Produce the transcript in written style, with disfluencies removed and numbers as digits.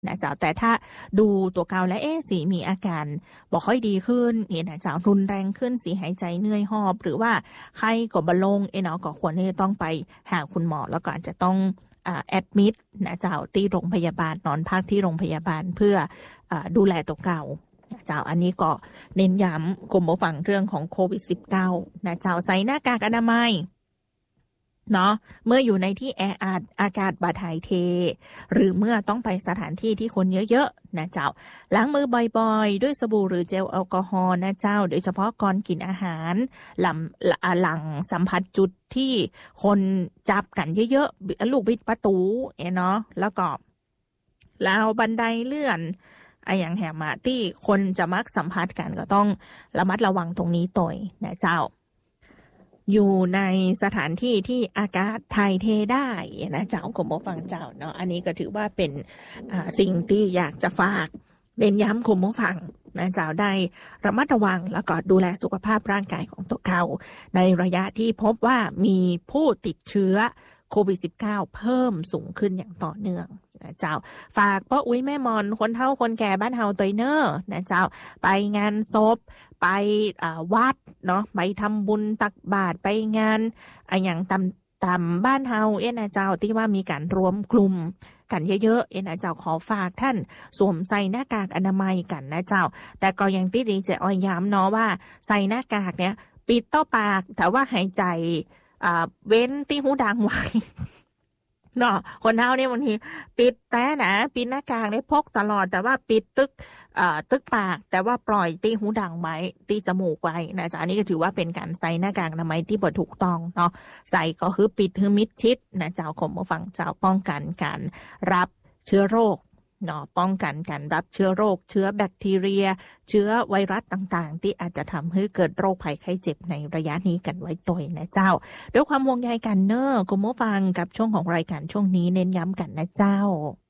นะเจ้าแต่ถ้าดูตัวเก่าและสีมีอาการบ่ค่อยดีขึ้นเนี่ยนะเจ้ารุนแรงขึ้นสีหายใจเหนื่อยหอบหรือว่าไข้ก็บ่ลงเนาะก็ควรที่จะต้องไปหาคุณหมอแล้วก็อาจจะต้องแอดมิดนะเจ้าที่โรงพยาบาลนอนพักที่โรงพยาบาลเพื่อดูแลตัวเก่านะเจ้าอันนี้ก็เน้นย้ำกลุ่มผู้ฟังเรื่องของโควิด -19 นะเจ้าใส่หน้ากากอนามัยเนาะเมื่ออยู่ในที่แออัดอากาศบาดถ่ายเทหรือเมื่อต้องไปสถานที่ที่คนเยอะๆนะเจ้าล้างมือบ่อยๆด้วยสบู่หรือเจลแอลกอฮอล์นะเจ้าโดยเฉพาะก่อนกินอาหารหลังสัมผัสจุดที่คนจับกันเยอะๆลูกบิดประตูเนาะแล้วก็ราวบันไดเลื่อนอย่างแหมที่คนจะมักสัมผัสกันก็ต้องระมัดระวังตรงนี้ต่อยนะเจ้าอยู่ในสถานที่ที่อากาศถ่ายเทได้นะเจ้ากรมผู้ฟังเจ้าเนาะอันนี้ก็ถือว่าเป็นสิ่งที่อยากจะฝากเน้นย้ำกรมผู้ฟังนะเจ้าได้ระมัดระวังแล้วก็ดูแลสุขภาพร่างกายของตัวเขาในระยะที่พบว่ามีผู้ติดเชื้อโควิด -19 เพิ่มสูงขึ้นอย่างต่อเนื่องนะเจ้าฝากป้าอุ้ยแม่มอนคนเฒ่าคนแก่บ้านเฮาตัวเนอร์นะเจ้าไปงานศพไปวัดเนาะไปทำบุญตักบาตรไปงานอย่างตามบ้านเฮานะเจ้าที่ว่ามีการรวมกลุ่มกันเยอะๆนะเจ้าขอฝากท่านสวมใส่หน้ากากอนามัยกันนะเจ้าแต่ก็ยังที่ดีจะย้ำเนาะว่าใส่หน้ากากเนี่ยปิดต่อปากแต่ว่าหายใจเว้นที่หูดังไว้เนาะคนเฮาเนี่ยบางทีปิดแต่นะปิดหน้ากากได้พกตลอดแต่ว่าปิดตึกปากแต่ว่าปล่อยตีหูดังไว้ตีจมูกไว้นะจ๊ะอันนี้ก็ถือว่าเป็นการใส่หน้ากากอนามัยที่บ่ถูกต้องเนาะใส่ก็คือปิดคือมิดชิดนะเจ้าข่มผู้ฟังเจ้าป้องกันการรับเชื้อโรคเนาะป้องกันการรับเชื้อโรคเชื้อแบคทีเรียเชื้อไวรัสต่างๆที่อาจจะทำให้เกิดโรคภัยไข้เจ็บในระยะนี้กันไว้ตัวนะเจ้าด้วยความห่วงใยกันเนอะคุณผู้ฟังกับช่วงของรายการช่วงนี้เน้นย้ำกันนะเจ้า